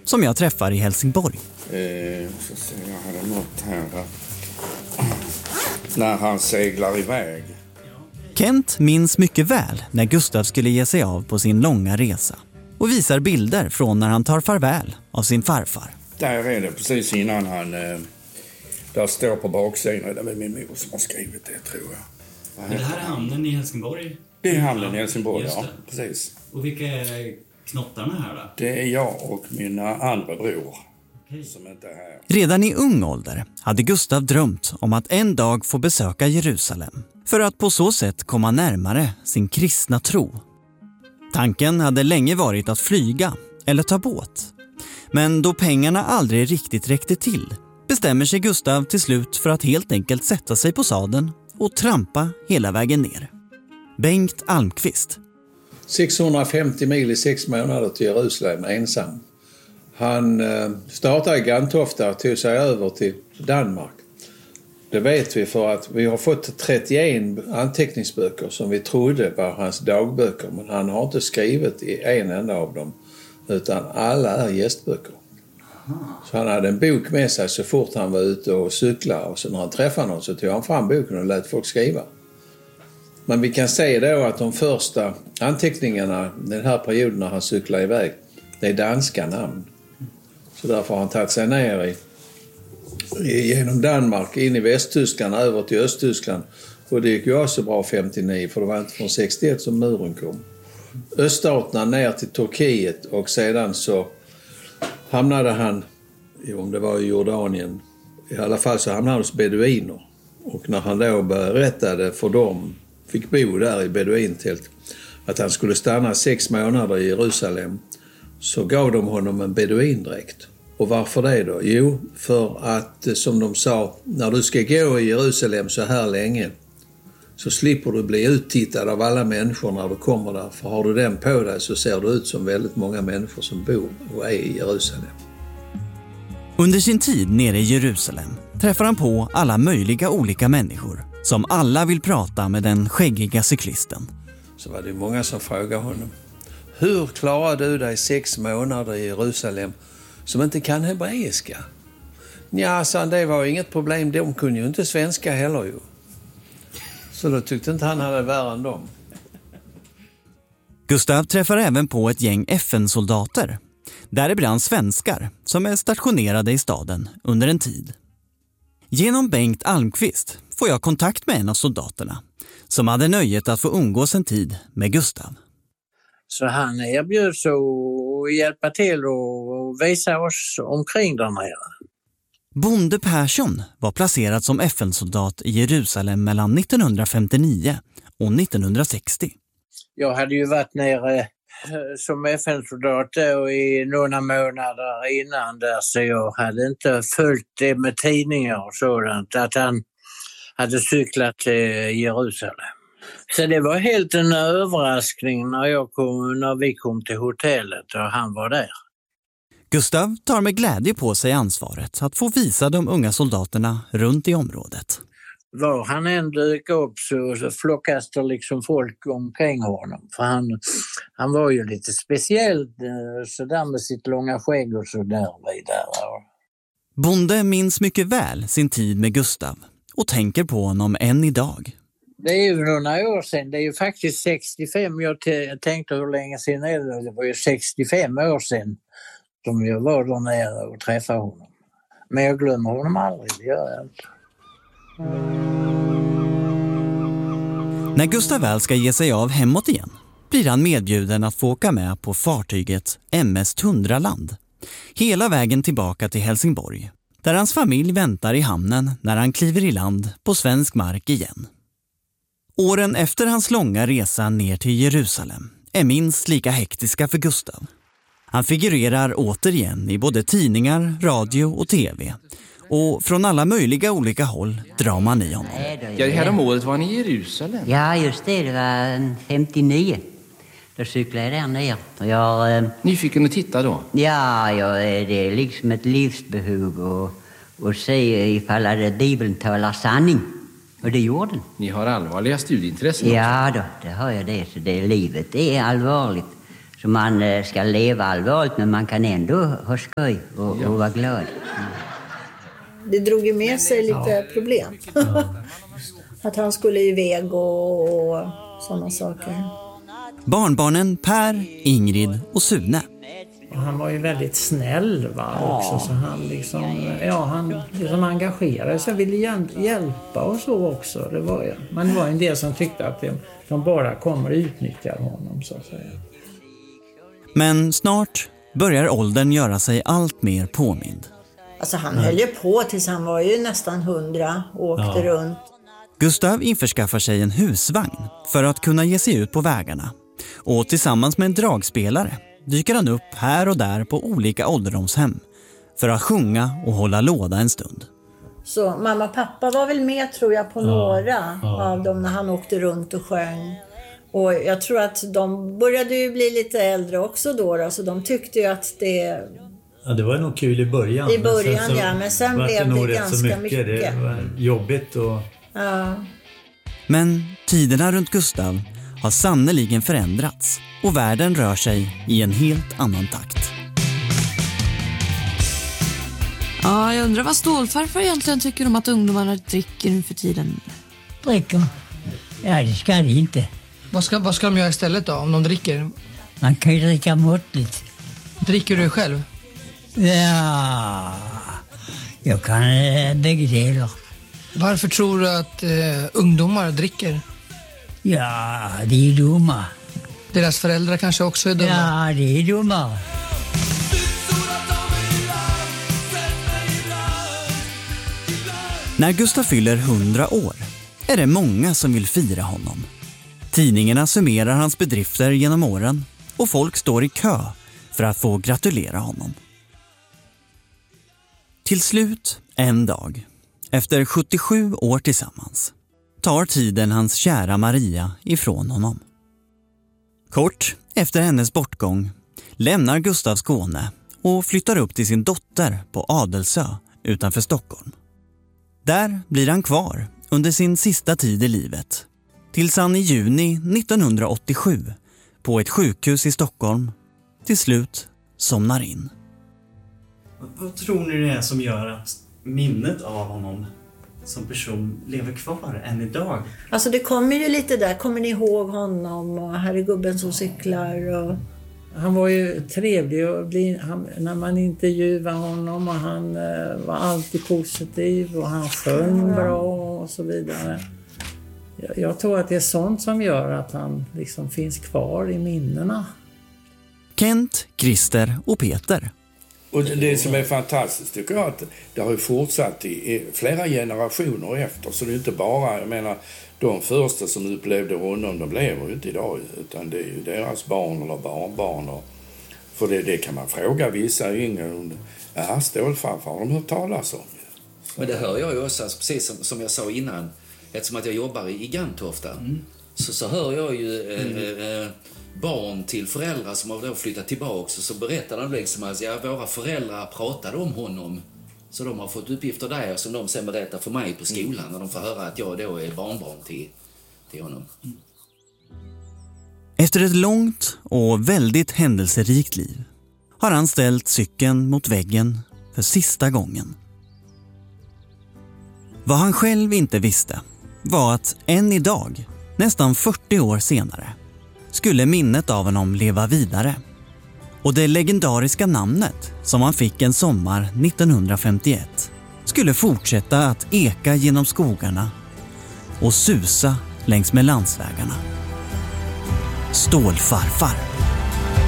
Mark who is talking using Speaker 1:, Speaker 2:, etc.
Speaker 1: som jag träffar i Helsingborg.
Speaker 2: Så ser jag hade något här. När han seglar iväg.
Speaker 1: Kent minns mycket väl när Gustav skulle ge sig av på sin långa resa och visar bilder från när han tar farväl av sin farfar.
Speaker 2: Där är det precis innan han... Där står på baksidan, det är min mor som har skrivit det, tror jag.
Speaker 3: Men det här är hamnen i Helsingborg?
Speaker 2: Det är hamnen i Helsingborg, ja, precis.
Speaker 3: Och vilka är knottarna här då?
Speaker 2: Det är jag och mina andra bror som inte är här.
Speaker 1: Redan i ung ålder hade Gustav drömt om att en dag få besöka Jerusalem för att på så sätt komma närmare sin kristna tro. Tanken hade länge varit att flyga eller ta båt. Men då pengarna aldrig riktigt räckte till bestämmer sig Gustav till slut för att helt enkelt sätta sig på sadeln och trampa hela vägen ner. Bengt Almqvist.
Speaker 4: 650 mil i 6 månader till Jerusalem ensam. Han startade i Gantofta och tog sig över till Danmark. Det vet vi för att vi har fått 31 anteckningsböcker som vi trodde var hans dagböcker. Men han har inte skrivit i en enda av dem, utan alla är gästböcker. Så han hade en bok med sig så fort han var ute och cyklade, och så när han träffade någon så tog han fram boken och lät folk skriva. Men vi kan se då att de första anteckningarna den här perioden när han cyklar iväg, det är danska namn. Så därför har han tagit sig ner genom Danmark, in i Västtyskland, över till Östtyskland. Och det gick ju också bra 59, för det var inte från 61 som muren kom. Öststaterna ner till Turkiet, och sedan så hamnade han, om det var i Jordanien, i alla fall så hamnade han hos beduiner. Och när han då berättade för dem, fick bo där i beduintält, att han skulle stanna 6 månader i Jerusalem, så gav de honom en beduindräkt. Och varför det då? Jo, för att som de sa, när du ska gå i Jerusalem så här länge så slipper du bli uttittad av alla människor när du kommer där. För har du den på dig så ser du ut som väldigt många människor som bor och är i Jerusalem.
Speaker 1: Under sin tid nere i Jerusalem träffar han på alla möjliga olika människor som alla vill prata med den skäggiga cyklisten.
Speaker 4: Så var det många som frågade honom: hur klarar du dig 6 månader i Jerusalem som inte kan hebreiska? Ja, sa han, det var inget problem. De kunde ju inte svenska heller ju. Så då tyckte inte han hade värre än dem.
Speaker 1: Gustav träffar även på ett gäng FN-soldater, däribland svenskar som är stationerade i staden under en tid. Genom Bengt Almqvist får jag kontakt med en av soldaterna som hade nöjet att få umgås en tid med Gustav.
Speaker 5: Så han erbjöds att hjälpa till och visa oss omkring där nere.
Speaker 1: Bonde Persson var placerad som FN-soldat i Jerusalem mellan 1959 och 1960.
Speaker 5: Jag hade ju varit nere som FN-soldat i några månader innan där, så jag hade inte följt det med tidningar och sådant, att han hade cyklat till Jerusalem. Så det var helt en överraskning när vi kom till hotellet och han var där.
Speaker 1: Gustav tar med glädje på sig ansvaret att få visa de unga soldaterna runt i området.
Speaker 5: Var han än dök upp så flockas det liksom folk omkring honom. För han var ju lite speciell sådär med sitt långa skägg och sådär vidare.
Speaker 1: Bonde minns mycket väl sin tid med Gustav och tänker på honom än idag.
Speaker 5: Det är ju några år sedan, det är ju faktiskt 65, jag tänkte hur länge sedan är det? Det var ju 65 år sedan som jag var där nere och träffade honom. Men jag glömmer honom aldrig, det gör jag inte.
Speaker 1: När Gustav väl ska ge sig av hemåt igen blir han medbjuden att få åka med på fartyget MS Tundraland. Hela vägen tillbaka till Helsingborg, där hans familj väntar i hamnen när han kliver i land på svensk mark igen. Åren efter hans långa resa ner till Jerusalem är minst lika hektiska för Gustav. Han figurerar återigen i både tidningar, radio och tv. Och från alla möjliga olika håll drar man i honom.
Speaker 6: Ja, det här om året var ni i Jerusalem.
Speaker 7: Ja, just det. Det var 59. Då cyklade jag där ner.
Speaker 6: Nyfiken att titta då?
Speaker 7: Ja, det är liksom ett livsbehov att se ifall att Bibeln talar sanning. Och det gjorde den.
Speaker 6: Ni har allvarliga studieintressen
Speaker 7: också? Ja då, det har jag det. Så det livet är allvarligt. Så man ska leva allvarligt, men man kan ändå ha skoj och vara glad.
Speaker 8: Det drog ju med sig lite problem. Att han skulle iväg och sådana saker.
Speaker 1: Barnbarnen Per, Ingrid och Sune.
Speaker 9: Och han var ju väldigt snäll också, så han liksom engagerade sig, ville hjälpa och så också. Men det var en del som tyckte att de bara kommer och utnyttjar honom, så att säga.
Speaker 1: Men snart börjar åldern göra sig allt mer påmind.
Speaker 8: Alltså han höll ju på tills han var ju nästan 100 och åkte runt.
Speaker 1: Gustav införskaffar sig en husvagn för att kunna ge sig ut på vägarna. Och tillsammans med en dragspelare dyker han upp här och där på olika ålderdomshem för att sjunga och hålla låda en stund.
Speaker 8: Så mamma och pappa var väl med, tror jag, på några av dem när han åkte runt och sjöng. Och jag tror att de började ju bli lite äldre också då, så de tyckte ju att det...
Speaker 10: Ja, det var nog kul i början.
Speaker 8: Men sen blev det ganska mycket.
Speaker 10: Det var jobbigt och...
Speaker 8: Ja.
Speaker 1: Men tiderna runt Gustav har sannoliken förändrats och världen rör sig i en helt annan takt.
Speaker 11: Ja, jag undrar vad stålfarfar egentligen tycker om att ungdomarna dricker nu för tiden.
Speaker 12: Dricker? Ja, det ska det inte.
Speaker 13: Vad ska de göra istället då, om de dricker?
Speaker 12: Man kan ju dricka måttligt.
Speaker 13: Dricker du själv?
Speaker 12: Ja, jag kan bägge delar.
Speaker 13: Varför tror du att ungdomar dricker?
Speaker 12: Ja, det är dumma.
Speaker 13: Deras föräldrar kanske också är dumma?
Speaker 12: Ja, det är dumma.
Speaker 1: När Gustav fyller 100 år är det många som vill fira honom. Tidningarna summerar hans bedrifter genom åren och folk står i kö för att få gratulera honom. Till slut, en dag, efter 77 år tillsammans, tar tiden hans kära Maria ifrån honom. Kort efter hennes bortgång lämnar Gustav Skåne och flyttar upp till sin dotter på Adelsö utanför Stockholm. Där blir han kvar under sin sista tid i livet, tills han i juni 1987 på ett sjukhus i Stockholm till slut somnar in.
Speaker 3: Vad tror ni det är som gör att minnet av honom som person lever kvar än idag?
Speaker 8: Alltså det kommer ju lite där, kommer ni ihåg honom och här är gubben som cyklar och...
Speaker 9: Han var ju trevlig och när man intervjuade honom, och han var alltid positiv och han sjöng bra och så vidare. Jag tror att det är sånt som gör att han liksom finns kvar i minnena.
Speaker 1: Kent, Christer och Peter.
Speaker 2: Och det som är fantastiskt tycker jag att det har ju fortsatt i flera generationer efter. Så det är inte bara, jag menar, de första som upplevde honom, de lever ju inte idag. Utan det är ju deras barn eller barnbarn. För det kan man fråga vissa yngre. Ja, stålfarfar har de hört talas om.
Speaker 6: Men det hör jag ju också, alltså, precis som jag sa innan. Eftersom att jag jobbar i Gantofta. Så hör jag ju barn till föräldrar som har då flyttat tillbaka. Så berättar de liksom att våra föräldrar pratade om honom. Så de har fått uppgifter där som de sen berättar för mig på skolan. När de får höra att jag då är barnbarn till honom.
Speaker 1: Efter ett långt och väldigt händelserikt liv har han ställt cykeln mot väggen för sista gången. Vad han själv inte visste var att än idag, nästan 40 år senare, skulle minnet av honom leva vidare. Och det legendariska namnet som han fick en sommar 1951 skulle fortsätta att eka genom skogarna och susa längs med landsvägarna. Stålfarfar.